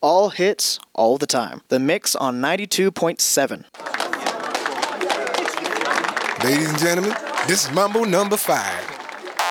All hits, all the time. The Mix on 92.7. Ladies and gentlemen, this is Mambo number 5.